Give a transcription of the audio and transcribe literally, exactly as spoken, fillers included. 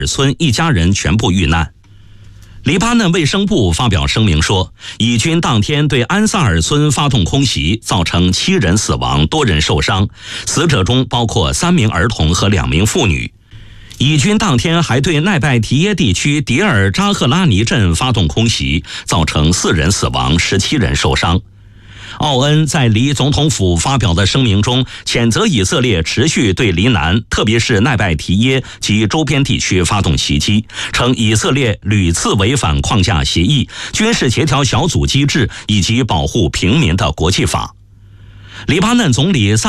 村一家人全部遇难。黎巴嫩卫生部发表声明说，以军当天对安萨尔村发动空袭，造成七人死亡，多人受伤，死者中包括三名儿童和两名妇女。以军当天还对奈拜提耶地区迪尔扎赫拉尼镇发动空袭，造成四人死亡，十七人受伤。奥恩在黎总统府发表的声明中，谴责以色列持续对黎南，特别是奈拜提耶及周边地区发动袭击，称以色列屡次违反框架协议、军事协调小组机制以及保护平民的国际法。黎巴嫩总理萨